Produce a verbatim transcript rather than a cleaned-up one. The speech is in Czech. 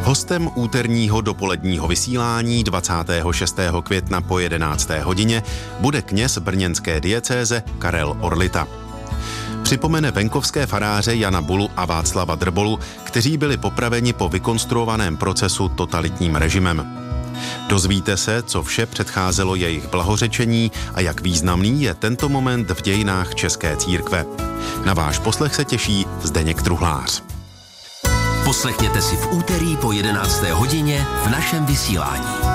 Hostem úterního dopoledního vysílání dvacátého šestého května po jedenácté hodině bude kněz brněnské diecéze Karel Orlita. Připomene venkovské faráře Jana Bulu a Václava Drbolu, kteří byli popraveni po vykonstruovaném procesu totalitním režimem. Dozvíte se, co vše předcházelo jejich blahořečení a jak významný je tento moment v dějinách české církve. Na váš poslech se těší Zdeněk Truhlář. Poslechněte si v úterý po jedenácté hodině v našem vysílání.